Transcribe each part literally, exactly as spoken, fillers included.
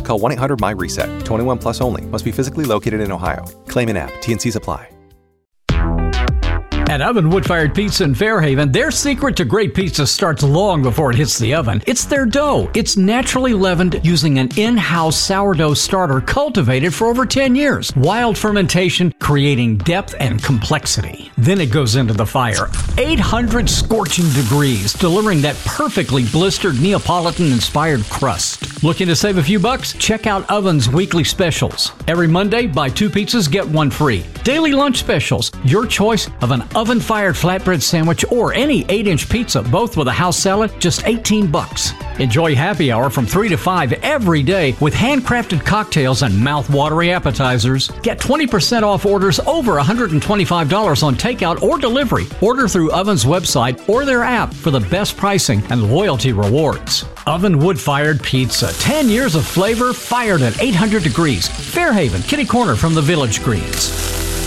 Call one eight hundred M Y reset. twenty-one plus only. Must be physically located in Ohio. Claim in app. T N Cs apply. At Oven Wood-Fired Pizza in Fairhaven, their secret to great pizza starts long before it hits the oven. It's their dough. It's naturally leavened using an in-house sourdough starter cultivated for over ten years. Wild fermentation, creating depth and complexity. Then it goes into the fire. eight hundred scorching degrees, delivering that perfectly blistered Neapolitan-inspired crust. Looking to save a few bucks? Check out Oven's weekly specials. Every Monday, buy two pizzas, get one free. Daily lunch specials. Your choice of an oven-fired flatbread sandwich or any eight-inch pizza, both with a house salad, just eighteen bucks. Enjoy happy hour from three to five every day with handcrafted cocktails and mouth-watering appetizers. Get twenty percent off orders over one hundred twenty-five dollars on takeout or delivery. Order through Oven's website or their app for the best pricing and loyalty rewards. Oven Wood-Fired Pizza. ten years of flavor, fired at eight hundred degrees. Fairhaven, kitty corner from the Village Greens.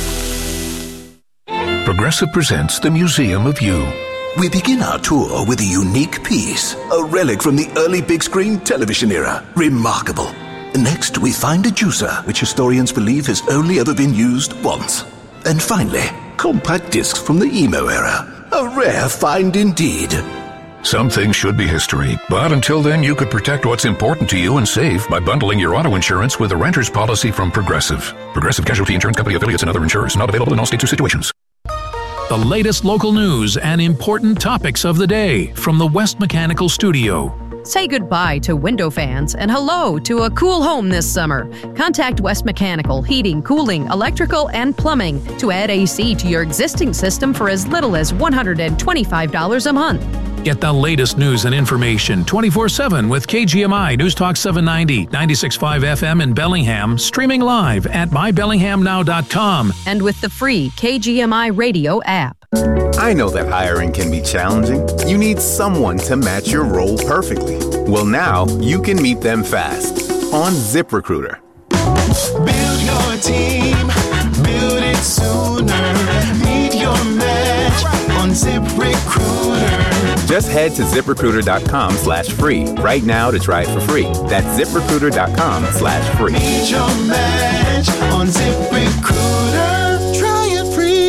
Progressive presents the Museum of You. We begin our tour with a unique piece, a relic from the early big screen television era. Remarkable. Next, we find a juicer, which historians believe has only ever been used once. And finally, compact discs from the emo era. A rare find indeed. Some things should be history, but until then you could protect what's important to you and save by bundling your auto insurance with a renter's policy from Progressive. Progressive Casualty Insurance Company affiliates and other insurers. Not available in all states or situations. The latest local news and important topics of the day from the West Mechanical Studio. Say goodbye to window fans and hello to a cool home this summer. Contact West Mechanical Heating, Cooling, Electrical, and Plumbing to add A C to your existing system for as little as one hundred twenty-five dollars a month. Get the latest news and information twenty-four seven with K G M I News Talk seven ninety, ninety-six point five F M in Bellingham, streaming live at my bellingham now dot com. And with the free K G M I radio app. I know that hiring can be challenging. You need someone to match your role perfectly. Well, now you can meet them fast on ZipRecruiter. Build your team, build it sooner. Meet your match on ZipRecruiter. Just head to ZipRecruiter.com slash free right now to try it for free. That's ZipRecruiter.com slash free. Meet your match on ZipRecruiter. Try it free.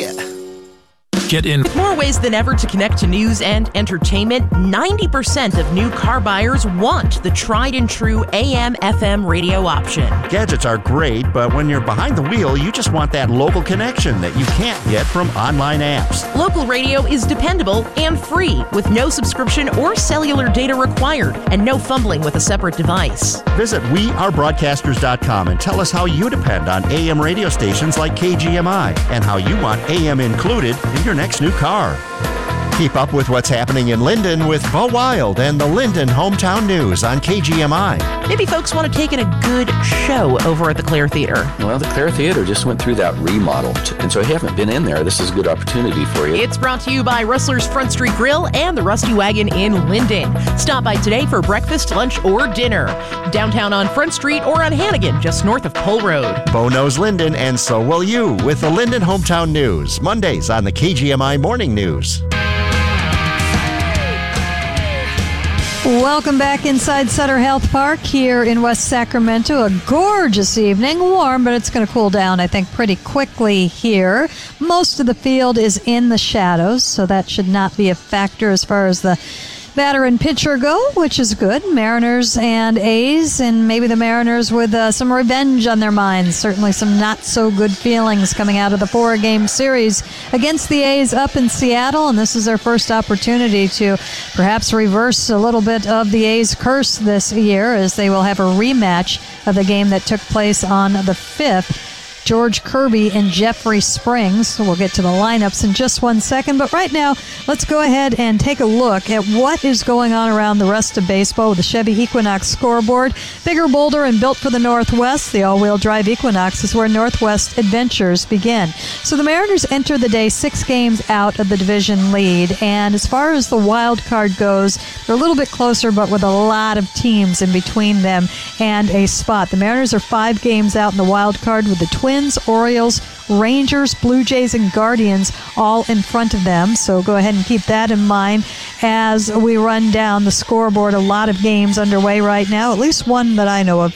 Get in. With more ways than ever to connect to news and entertainment, ninety percent of new car buyers want the tried and true A M F M radio option. Gadgets are great, but when you're behind the wheel, you just want that local connection that you can't get from online apps. Local radio is dependable and free, with no subscription or cellular data required, and no fumbling with a separate device. Visit we are broadcasters dot com and tell us how you depend on A M radio stations like K G M I and how you want A M included in your next new car. Keep up with what's happening in Linden with Bo Wild and the Linden Hometown News on K G M I. Maybe folks want to take in a good show over at the Clare Theater. Well, the Clare Theater just went through that remodel, and so if you haven't been in there, this is a good opportunity for you. It's brought to you by Rustler's Front Street Grill and the Rusty Wagon in Linden. Stop by today for breakfast, lunch, or dinner. Downtown on Front Street or on Hannigan, just north of Pole Road. Bo knows Linden, and so will you, with the Linden Hometown News, Mondays on the K G M I Morning News. Welcome back inside Sutter Health Park here in West Sacramento. A gorgeous evening, warm, but it's going to cool down, I think, pretty quickly here. Most of the field is in the shadows, so that should not be a factor as far as the batter and pitcher go, which is good. Mariners and A's, and maybe the Mariners with uh, some revenge on their minds. Certainly some not-so-good feelings coming out of the four-game series against the A's up in Seattle, and this is their first opportunity to perhaps reverse a little bit of the A's curse this year, as they will have a rematch of the game that took place on the fifth. George Kirby and Jeffrey Springs. So we'll get to the lineups in just one second. But right now, let's go ahead and take a look at what is going on around the rest of baseball with the Chevy Equinox scoreboard. Bigger, bolder, and built for the Northwest, the all-wheel drive Equinox is where Northwest adventures begin. So the Mariners enter the day six games out of the division lead. And as far as the wild card goes, they're a little bit closer, but with a lot of teams in between them and a spot. The Mariners are five games out in the wild card with the Twins, Orioles, Rangers, Blue Jays, and Guardians all in front of them. So go ahead and keep that in mind as we run down the scoreboard. A lot of games underway right now, at least one that I know of.